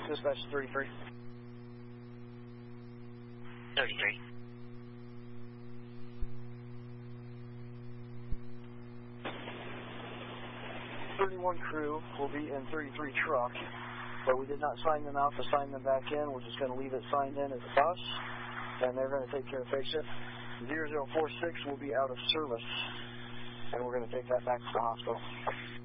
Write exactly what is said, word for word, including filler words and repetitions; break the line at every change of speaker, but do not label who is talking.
Dispatch thirty-three.
thirty-three.
thirty-one crew will be in thirty-three truck, but we did not sign them out to sign them back in. We're just going to leave it signed in as a bus, and they're going to take care of fake shift. zero zero four six will be out of service, and we're going to take that back to the hospital.